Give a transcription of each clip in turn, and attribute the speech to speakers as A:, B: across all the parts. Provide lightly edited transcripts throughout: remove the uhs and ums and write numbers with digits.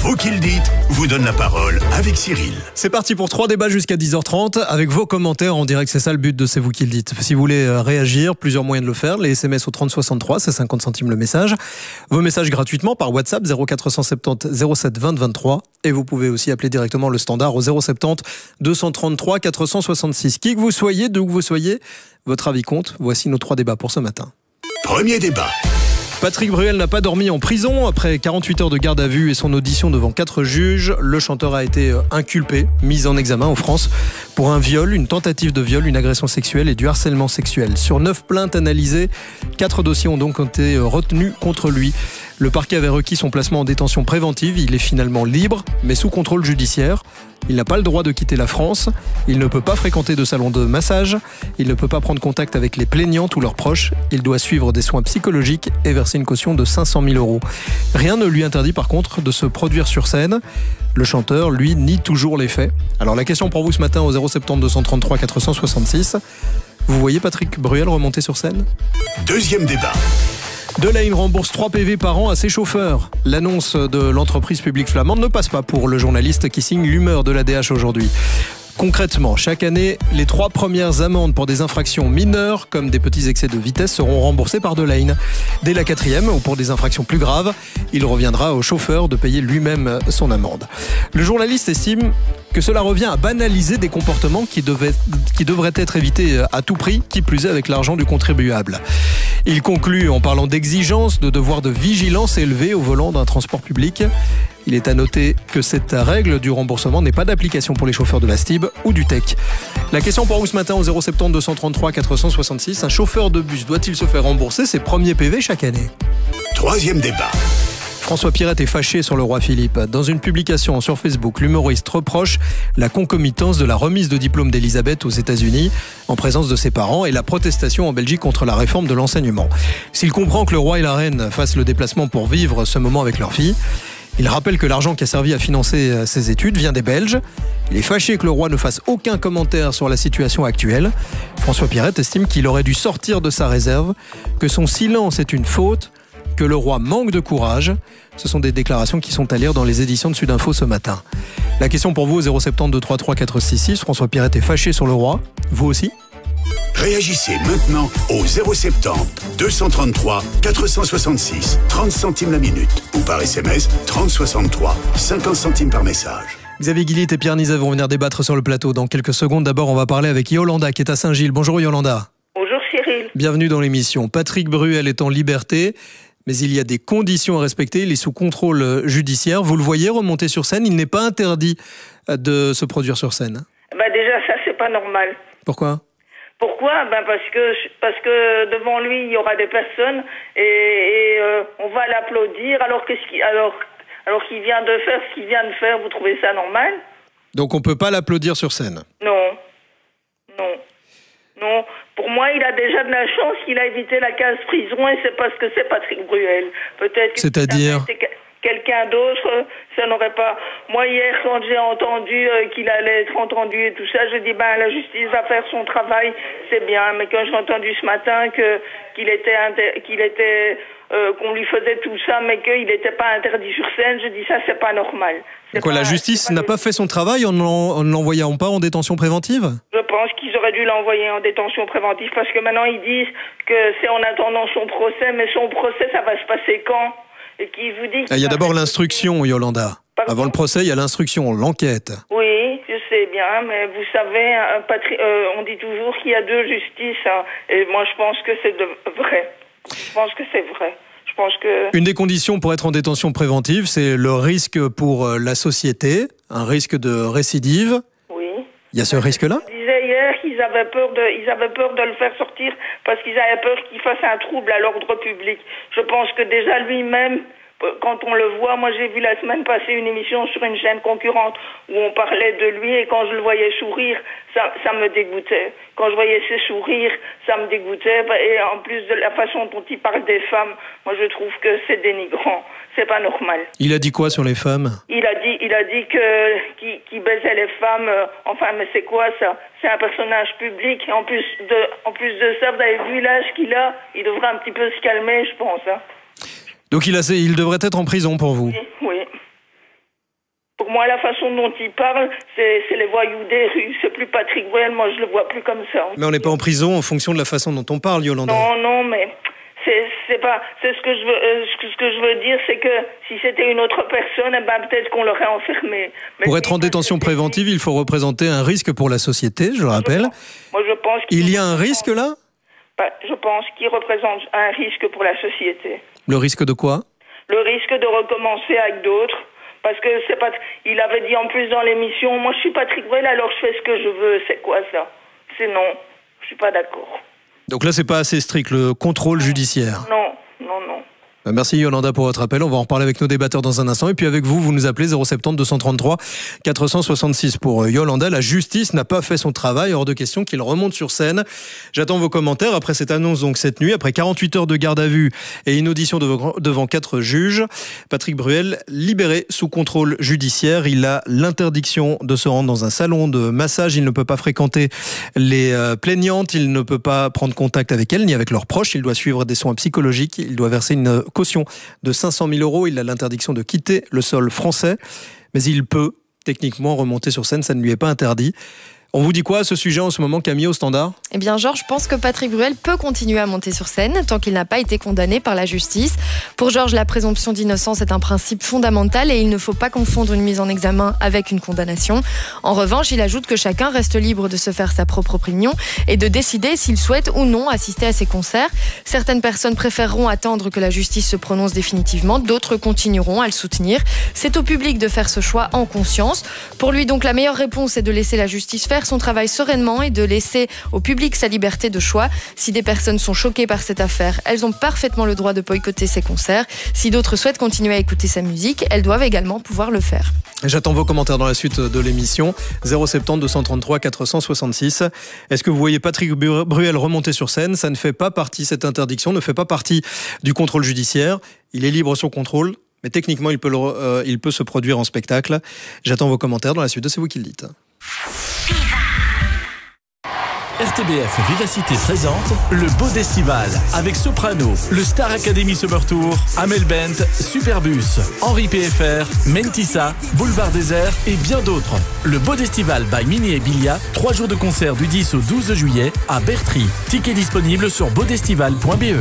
A: Vous qui le dites vous donne la parole avec Cyril.
B: C'est parti pour 3 débats jusqu'à 10h30 avec vos commentaires en direct. C'est ça le but de C'est vous qui le dites. Si vous voulez réagir, plusieurs moyens de le faire. Les SMS au 3063, c'est 50 centimes le message. Vos messages gratuitement par WhatsApp 0470 07 20 23. Et vous pouvez aussi appeler directement le standard au 070 233 466. Qui que vous soyez, d'où que vous soyez, votre avis compte. Voici nos 3 débats pour ce matin.
A: Premier débat.
B: Patrick Bruel n'a pas dormi en prison. Après 48 heures de garde à vue et son audition devant 4 juges, le chanteur a été inculpé, mis en examen en France pour un viol, une tentative de viol, une agression sexuelle et du harcèlement sexuel. Sur 9 plaintes analysées, 4 dossiers ont donc été retenus contre lui. Le parquet avait requis son placement en détention préventive. Il est finalement libre, mais sous contrôle judiciaire. Il n'a pas le droit de quitter la France. Il ne peut pas fréquenter de salon de massage. Il ne peut pas prendre contact avec les plaignantes ou leurs proches. Il doit suivre des soins psychologiques et verser une caution de 500 000 €. Rien ne lui interdit par contre de se produire sur scène. Le chanteur, lui, nie toujours les faits. Alors la question pour vous ce matin au 070 233 466. Vous voyez Patrick Bruel remonter sur scène ?
A: Deuxième débat.
B: Delahaye rembourse 3 PV par an à ses chauffeurs. L'annonce de l'entreprise publique flamande ne passe pas pour le journaliste qui signe l'humeur de l'ADH aujourd'hui. Concrètement, chaque année, les 3 premières amendes pour des infractions mineures, comme des petits excès de vitesse, seront remboursées par Delahaye. Dès la 4e, ou pour des infractions plus graves, il reviendra au chauffeur de payer lui-même son amende. Le journaliste estime que cela revient à banaliser des comportements qui devraient être évités à tout prix, qui plus est avec l'argent du contribuable. Il conclut en parlant d'exigence, de devoir de vigilance élevés au volant d'un transport public. Il est à noter que cette règle du remboursement n'est pas d'application pour les chauffeurs de la STIB ou du TEC. La question pour vous ce matin au 070 233 466. Un chauffeur de bus doit-il se faire rembourser ses premiers PV chaque année ?
A: Troisième débat.
B: François Pirette est fâché sur le roi Philippe. Dans une publication sur Facebook, l'humoriste reproche la concomitance de la remise de diplôme d'Elisabeth aux États-Unis en présence de ses parents et la protestation en Belgique contre la réforme de l'enseignement. S'il comprend que le roi et la reine fassent le déplacement pour vivre ce moment avec leur fille, il rappelle que l'argent qui a servi à financer ses études vient des Belges. Il est fâché que le roi ne fasse aucun commentaire sur la situation actuelle. François Pirette estime qu'il aurait dû sortir de sa réserve, que son silence est une faute, que le roi manque de courage. Ce sont des déclarations qui sont à lire dans les éditions de Sudinfo ce matin. La question pour vous au 070 233 466. François Pirette est fâché sur le roi. Vous aussi ?
A: Réagissez maintenant au 070 233 466, 30 centimes la minute ou par SMS 3063, 50 centimes par message.
B: Xavier Guillit et Pierre Nizet vont venir débattre sur le plateau dans quelques secondes. D'abord, on va parler avec Yolanda qui est à Saint-Gilles. Bonjour Yolanda.
C: Bonjour Cyril.
B: Bienvenue dans l'émission. Patrick Bruel est en liberté, mais il y a des conditions à respecter. Il est sous contrôle judiciaire. Vous le voyez remonter sur scène. Il n'est pas interdit de se produire sur scène.
C: Déjà, ça, c'est pas normal.
B: Pourquoi ?
C: Pourquoi ? Parce que devant lui, il y aura des personnes et on va l'applaudir alors qu'il vient de faire ce qu'il vient de faire. Vous trouvez ça normal ?
B: Donc on peut pas l'applaudir sur scène ?
C: Non. Pour moi, il a déjà de la chance qu'il a évité la case prison et c'est parce que c'est Patrick Bruel. Peut-être que
B: c'est-à-dire
C: quelqu'un d'autre, ça n'aurait pas... Moi, hier, quand j'ai entendu qu'il allait être entendu et tout ça, je dis, la justice va faire son travail, c'est bien. Mais quand j'ai entendu ce matin qu'on lui faisait tout ça, mais qu'il n'était pas interdit sur scène, je dis, ça, c'est pas normal.
B: La justice n'a pas fait son travail en ne l'envoyant pas en détention préventive ?
C: Je pense qu'ils auraient dû l'envoyer en détention préventive parce que maintenant, ils disent que c'est en attendant son procès, mais son procès, ça va se passer quand ? Et qui vous dit
B: il y a d'abord l'instruction, Yolanda.
C: Pardon ?
B: Avant le procès, il y a l'instruction, l'enquête.
C: Oui, je sais bien, mais vous savez, on dit toujours qu'il y a 2 justices, et moi je pense que c'est vrai. Je pense que c'est vrai. Je pense que...
B: Une des conditions pour être en détention préventive, c'est le risque pour la société, un risque de récidive.
C: Oui.
B: Il y a ce risque-là ?
C: Je disais hier qu'ils avaient peur de le faire sortir parce qu'ils avaient peur qu'il fasse un trouble à l'ordre public. Je pense que déjà lui-même, quand on le voit, moi j'ai vu la semaine passée une émission sur une chaîne concurrente où on parlait de lui et quand je le voyais sourire, ça me dégoûtait. Quand je voyais ses sourires, ça me dégoûtait et en plus de la façon dont il parle des femmes, moi je trouve que c'est dénigrant, c'est pas normal.
B: Il a dit quoi sur les femmes ?
C: Il a dit qu'il baisait les femmes, mais c'est quoi ça ? C'est un personnage public, en plus de ça, vous avez vu l'âge qu'il a, il devrait un petit peu se calmer, je pense.
B: Donc il devrait être en prison pour vous ?
C: Oui. Pour moi, la façon dont il parle, c'est les voyous des rues. C'est plus Patrick Bruel, moi je le vois plus comme ça.
B: Mais on n'est pas en prison en fonction de la façon dont on parle, Yolanda.
C: Non, mais c'est pas. C'est ce que je veux dire, c'est que si c'était une autre personne, peut-être qu'on l'aurait enfermé. Mais
B: pour être en détention préventive, il faut représenter un risque pour la société, je rappelle.
C: Moi, je pense
B: il y a un risque là ?
C: Je pense qu'il représente un risque pour la société.
B: Le risque de quoi ?
C: Le risque de recommencer avec d'autres. Parce que c'est pas. Il avait dit en plus dans l'émission, moi je suis Patrick Bruel, alors je fais ce que je veux. C'est quoi ça ? C'est non. Je suis pas d'accord.
B: Donc là, c'est pas assez strict, le contrôle judiciaire.
C: Non.
B: Merci Yolanda pour votre appel. On va en reparler avec nos débatteurs dans un instant. Et puis avec vous, vous nous appelez 070 233 466 pour Yolanda. La justice n'a pas fait son travail. Hors de question qu'il remonte sur scène. J'attends vos commentaires après cette annonce donc cette nuit. Après 48 heures de garde à vue et une audition devant 4 juges, Patrick Bruel libéré sous contrôle judiciaire. Il a l'interdiction de se rendre dans un salon de massage. Il ne peut pas fréquenter les plaignantes. Il ne peut pas prendre contact avec elles ni avec leurs proches. Il doit suivre des soins psychologiques. Il doit verser une caution de 500 000 €. Il a l'interdiction de quitter le sol français, mais il peut techniquement remonter sur scène, ça ne lui est pas interdit. On vous dit quoi à ce sujet en ce moment, Camille, au Standard ?
D: Eh bien, Georges, je pense que Patrick Bruel peut continuer à monter sur scène tant qu'il n'a pas été condamné par la justice. Pour Georges, la présomption d'innocence est un principe fondamental et il ne faut pas confondre une mise en examen avec une condamnation. En revanche, il ajoute que chacun reste libre de se faire sa propre opinion et de décider s'il souhaite ou non assister à ses concerts. Certaines personnes préféreront attendre que la justice se prononce définitivement, d'autres continueront à le soutenir. C'est au public de faire ce choix en conscience. Pour lui, donc, la meilleure réponse est de laisser la justice faire son travail sereinement et de laisser au public sa liberté de choix. Si des personnes sont choquées par cette affaire, elles ont parfaitement le droit de boycotter ses concerts. Si d'autres souhaitent continuer à écouter sa musique, elles doivent également pouvoir le faire.
B: J'attends vos commentaires dans la suite de l'émission. 070 233 466. Est-ce que vous voyez Patrick Bruel remonter sur scène ? Ça ne fait pas partie, cette interdiction ne fait pas partie du contrôle judiciaire. Il est libre sur contrôle, mais techniquement il peut se produire en spectacle. J'attends vos commentaires dans la suite de C'est vous qui le dites.
E: RTBF Vivacité présente le Bodestival avec Soprano, le Star Academy Summer Tour, Amel Bent, Superbus, Henri PFR, Mentissa, Boulevard Désert et bien d'autres. Le Bodestival by Mini et Bilia, 3 jours de concert du 10 au 12 juillet à Bertry. Tickets disponibles sur bodestival.be.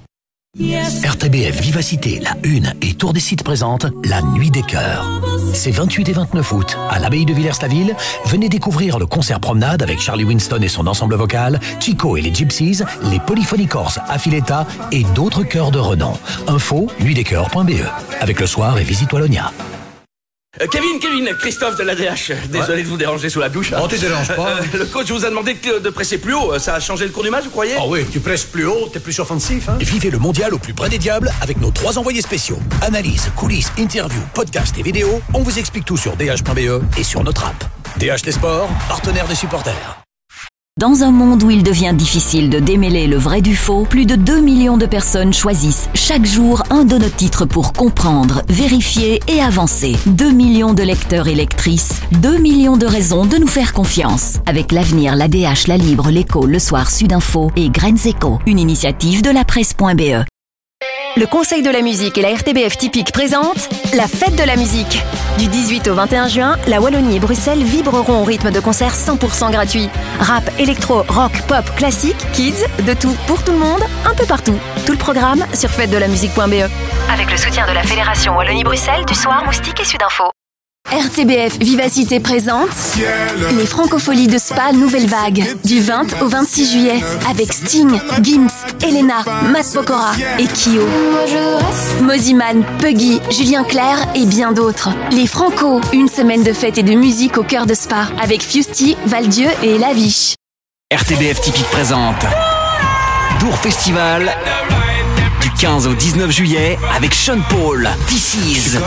F: RTBF Vivacité, la Une et Tour des Sites présente la Nuit des Chœurs. C'est 28 et 29 août, à l'abbaye de Villers-la-Ville. Venez découvrir le concert promenade avec Charlie Winston et son ensemble vocal, Chico et les Gypsies, les Polyphonies Corses Affiletta et d'autres chœurs de renom. Info, nuitdeschœurs.be. Avec le soir et Visite Wallonia.
G: Kevin, Christophe de l'ADH. Désolé de vous déranger sous la douche.
H: Non, tu déranges pas.
G: Le coach vous a demandé de presser plus haut. Ça a changé le cours du match, vous croyez ?
H: Ah oui, tu presses plus haut, t'es plus offensif. Hein.
F: Vivez le mondial au plus près des diables avec nos 3 envoyés spéciaux. Analyse, coulisses, interviews, podcasts et vidéos. On vous explique tout sur dh.be et sur notre app. DH Les Sports, partenaire des supporters.
I: Dans un monde où il devient difficile de démêler le vrai du faux, plus de 2 millions de personnes choisissent chaque jour un de nos titres pour comprendre, vérifier et avancer. 2 millions de lecteurs et lectrices, 2 millions de raisons de nous faire confiance. Avec l'Avenir, l'ADH, La Libre, l'Écho, Le Soir, Sudinfo et Graines Éco, une initiative de la presse.be.
J: Le Conseil de la musique et la RTBF Typique présentent la Fête de la musique. Du 18 au 21 juin, la Wallonie et Bruxelles vibreront au rythme de concerts 100% gratuits. Rap, électro, rock, pop, classique, kids, de tout pour tout le monde, un peu partout. Tout le programme sur fêtedelamusique.be. Avec le soutien de la Fédération Wallonie-Bruxelles, du Soir, Moustique et Sudinfo. RTBF Vivacité présente les Francopholies de Spa Nouvelle Vague du 20 au 26 juillet avec Sting, Gims, Elena, Matt Pokora et Kyo. Moziman, Puggy, Julien Clerc et bien d'autres. Les Franco, une semaine de fête et de musique au cœur de Spa avec Fusty, Valdieu et Laviche.
K: RTBF Typique présente Dour Festival du 15 au 19 juillet avec Sean Paul, This Is,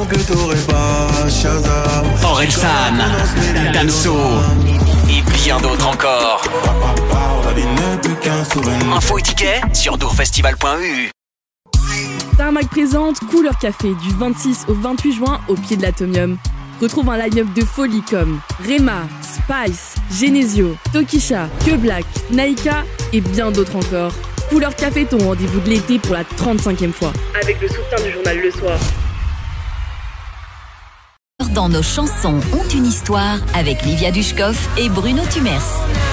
K: Orelsan, Damso et bien d'autres encore. Info et tickets sur dourfestival.eu.
L: Tarmac présente Couleur Café du 26 au 28 juin au pied de l'Atomium. Retrouve un line-up de folie comme Rema, Spice, Genesio, Tokisha, Que Black, Naika et bien d'autres encore. Couleur Café, ton rendez-vous de l'été pour la 35e fois. Avec le soutien du journal Le Soir.
I: dans Nos chansons ont une histoire avec Livia Dushkov et Bruno Tumers.